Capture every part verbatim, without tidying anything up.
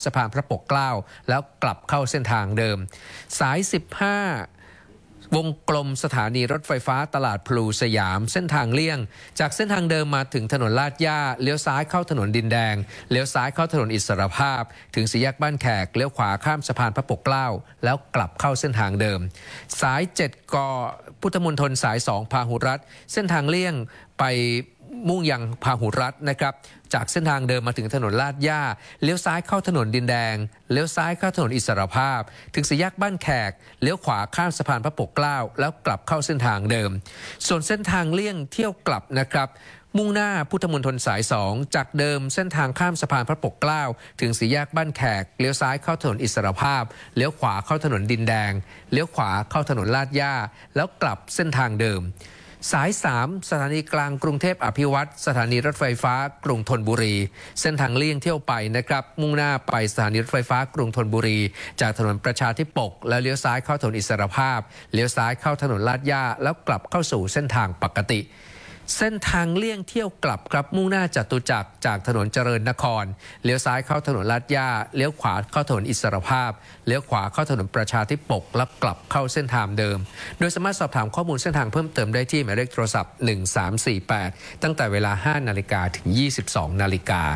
สะพานพระปกเกล้าแล้วกลับเข้าเส้นทางเดิมสายสิบห้าวงกลมสถานีรถไฟฟ้าตลาดพลูสยามเส้นทางเลี่ยงจากเส้นทางเดิมมาถึงถนนลาดย่าเลี้ยวซ้ายเข้าถนนดินแดงเลี้ยวซ้ายเข้าถนนอิสรภาพถึงสี่แยกบ้านแขกเลี้ยวขวาข้ามสะพานพระปกเกล้าแล้วกลับเข้าเส้นทางเดิมสายเจ็ดกพุทธมณฑลสายสองพาหุรัตน์เส้นทางเลี่ยงไปมุ่งยังพาหุรัตน์นะครับจากเส้นทางเดิมมาถึงถนนลาดย่าเลี้ยวซ้ายเข้าถนนดินแดงเลี้ยวซ้ายเข้าถนนอิสรภาพถึงสี่แยกบ้านแขกเลี้ยวขวาข้ามสะพานพระปกเกล้าแล้วกลับเข้าเส้นทางเดิมส่วนเส้นทางเลี่ยงเที่ยวกลับนะครับมุ่งหน้าพุทธมณฑลสายสองจากเดิมเส้นทางข้ามสะพานพระปกเกล้าถึงสี่แยกบ้านแขกเลี้ยวซ้ายเข้าถนนอิสรภาพเลี้ยวขวาเข้าถนนดินแดงเลี้ยวขวาเข้าถนนลาดย่าแล้วกลับเส้นทางเดิมสายสามสถานีกลางกรุงเทพอภิวัตรสถานีรถไฟฟ้ากรุงธนบุรีเส้นทางเลี่ยงเที่ยวไปนะครับมุ่งหน้าไปสถานีรถไฟฟ้ากรุงธนบุรีจากถนนประชาธิปกแล้วเลี้ยวซ้ายเข้าถนนอิสรภาพเลี้ยวซ้ายเข้าถนนลาดย่าแล้วกลับเข้าสู่เส้นทางปกติเส้นทางเลี่ยงเที่ยวกลับครับมุ่งหน้าจตุจักรจากถนนเจริญนครเลี้ยวซ้ายเข้าถนนลาดย่าเลี้ยวขวาเข้าถนนอิสรภาพเลี้ยวขวาเข้าถนนประชาธิปกแล้วกลับเข้าเส้นทางเดิมโดยสามารถสอบถามข้อมูลเส้นทางเพิ่มเติมได้ที่หมายเลขโทรศัพท์หนึ่งสามสี่แปดตั้งแต่เวลาห้านาฬิกาถึงยี่สิบสองนาฬิกา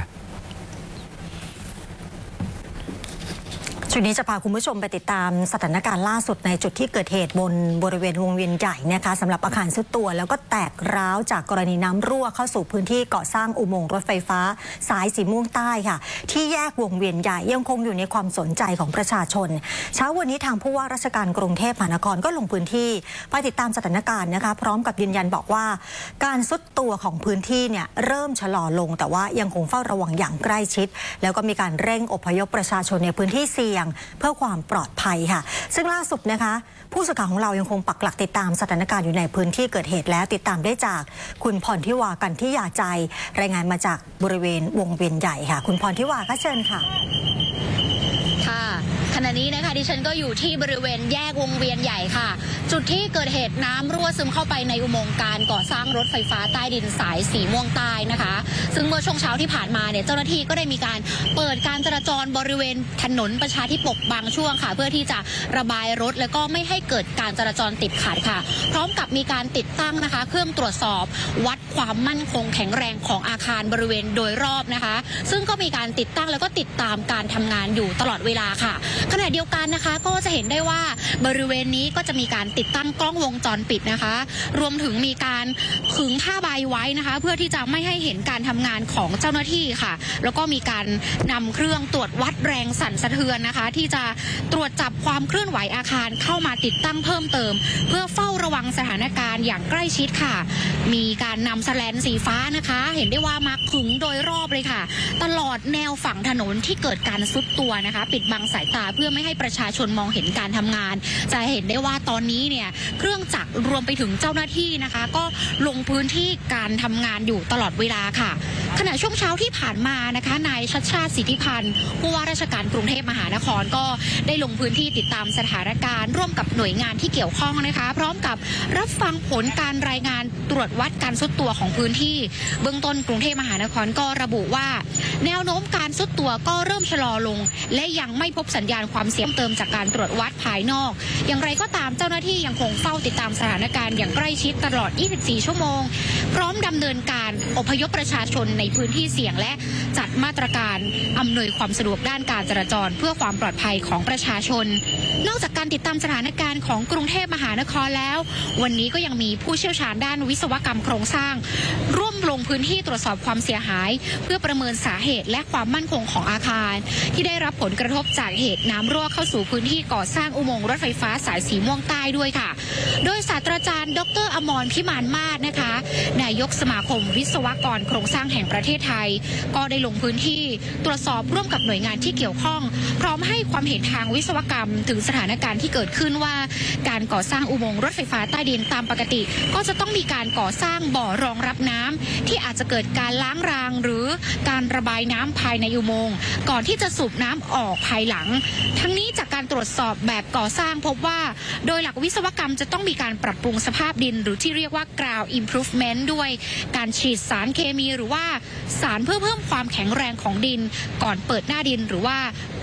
ช่วงนี้จะพาคุณผู้ชมไปติดตามสถานการณ์ล่าสุดในจุดที่เกิดเหตุบนบริเวณวงเวียนใหญ่นะคะสำหรับอาคารซุดตัวแล้วก็แตกร้าวจากกรณีน้ำรั่วเข้าสู่พื้นที่ก่อสร้างอุโมงค์รถไฟฟ้าสายสีม่วงใต้ค่ะที่แยกวงเวียนใหญ่ยังคงอยู่ในความสนใจของประชาชนเช้าวันนี้ทางผู้ว่าราชการกรุงเทพมหานครก็ลงพื้นที่ไปติดตามสถานการณ์นะคะพร้อมกับยืนยันบอกว่าการซุดตัวของพื้นที่เนี่ยเริ่มชะลอลงแต่ว่ายังคงเฝ้าระวังอย่างใกล้ชิดแล้วก็มีการเร่งอพยพประชาชนในพื้นที่เสี่ยงเพื่อความปลอดภัยค่ะซึ่งล่าสุดนะคะผู้สื่อข่าวของเรายังคงปักหลักติดตามสถานการณ์อยู่ในพื้นที่เกิดเหตุแล้วติดตามได้จากคุณพรทิวากันทิยาใจรายงานมาจากบริเวณวงเวียนใหญ่ค่ะคุณพรทิวาก็เชิญค่ะค่ะขณะนี้นะคะดิฉันก็อยู่ที่บริเวณแยกวงเวียนใหญ่ค่ะจุดที่เกิดเหตุน้ำรั่วซึมเข้าไปในอุโมงค์การก่อสร้างรถไฟฟ้าใต้ดินสายสีม่วงใต้นะคะซึ่งเมื่อช่วงเช้าที่ผ่านมาเนี่ยเจ้าหน้าที่ก็ได้มีการเปิดการจราจรบริเวณถนนประชาธิปกบางช่วงค่ะเพื่อที่จะระบายรถแล้วก็ไม่ให้เกิดการจราจรติดขัดค่ะพร้อมกับมีการติดตั้งนะคะเครื่องตรวจสอบวัดความมั่นคงแข็งแรงของอาคารบริเวณโดยรอบนะคะซึ่งก็มีการติดตั้งแล้วก็ติดตามการทำงานอยู่ตลอดเวลาค่ะขณะเดียวกันนะคะก็จะเห็นได้ว่าบริเวณนี้ก็จะมีการติดตั้งกล้องวงจรปิดนะคะรวมถึงมีการขึงผ้าใบไว้นะคะเพื่อที่จะไม่ให้เห็นการทำงานของเจ้าหน้าที่ค่ะแล้วก็มีการนำเครื่องตรวจวัดแรงสั่นสะเทือนนะคะที่จะตรวจจับความเคลื่อนไหวอาคารเข้ามาติดตั้งเพิ่มเติมเพื่อเฝ้าระวังสถานการณ์อย่างใกล้ชิดค่ะมีการนำแสแลนสีฟ้านะคะเห็นได้ว่ามาขึงโดยรอบเลยค่ะตลอดแนวฝั่งถนนที่เกิดการซุดตัวนะคะปิดบังสายตาเพื่อไม่ให้ประชาชนมองเห็นการทำงานจะเห็นได้ว่าตอนนี้เนี่ยเครื่องจักรรวมไปถึงเจ้าหน้าที่นะคะก็ลงพื้นที่การทำงานอยู่ตลอดเวลาค่ะขณะช่วงเช้าที่ผ่านมานะคะนายชัชชาติสิทธิพันธ์ผู้ว่าราชการกรุงเทพมหานครก็ได้ลงพื้นที่ติดตามสถานการณ์ร่วมกับหน่วยงานที่เกี่ยวข้องนะคะพร้อมกับรับฟังผลการรายงานตรวจวัดการซุดตัวของพื้นที่เบื้องต้นกรุงเทพมหานครก็ระบุว่าแนวโน้มการซุดตัวก็เริ่มชะลอลงและยังไม่พบสัญญาณความเสี่ยงเติมจากการตรวจวัดภายนอกอย่างไรก็ตามเจ้าหน้าที่ยังคงเฝ้าติดตามสถานการณ์อย่างใกล้ชิดตลอดยี่สิบสี่ชั่วโมงพร้อมดำเนินการอพยพประชาชนในพื้นที่เสี่ยงและจัดมาตรการอำนวยความสะดวกด้านการจราจรเพื่อความปลอดภัยของประชาชนนอกจากการติดตามสถานการณ์ของกรุงเทพมหานครแล้ววันนี้ก็ยังมีผู้เชี่ยวชาญด้านวิศวกรรมโครงสร้างร่วมลงพื้นที่ตรวจสอบความเสียหายเพื่อประเมินสาเหตุและความมั่นคงของอาคารที่ได้รับผลกระทบจากเหตุน้ำรั่วเข้าสู่พื้นที่ก่อสร้างอุโมงค์รถไฟฟ้าสายสีม่วงใต้ด้วยค่ะโดยศาสตราจารย์ดรอมรพิมานมาศนะคะนายกสมาคมวิศวกรโครงสร้างแห่งประเทศไทยก็ได้ลงพื้นที่ตรวจสอบร่วมกับหน่วยงานที่เกี่ยวข้องพร้อมให้ความเห็นทางวิศวกรรมถึงสถานการณ์ที่เกิดขึ้นว่าการก่อสร้างอุโมงค์รถไฟฟ้าใต้ดินตามปกติก็จะต้องมีการก่อสร้างบ่อรองรับน้ำที่อาจจะเกิดการล้างรางหรือการระบายน้ำภายในอุโมงค์ก่อนที่จะสูบน้ำออกภายหลังทั้งนี้จากการตรวจสอบแบบก่อสร้างพบว่าโดยหลักวิศวกรรมจะต้องมีการปรับปรุงสภาพดินหรือที่เรียกว่า ground improvement ด้วยการฉีดสารเคมีหรือว่าสารเพื่อเพิ่มความแข็งแรงของดินก่อนเปิดหน้าดินหรือว่า